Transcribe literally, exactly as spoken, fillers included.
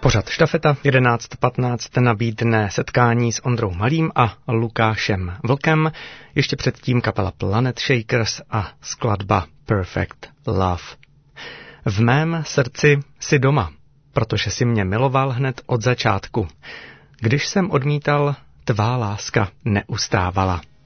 Pořad Štafeta jedenáct patnáct nabídne setkání s Ondrou Malým a Lukášem Vlkem, ještě předtím kapela Planet Shakers a skladba Perfect Love. V mém srdci si doma, protože si mě miloval hned od začátku. Když jsem odmítal, tvá láska neustávala.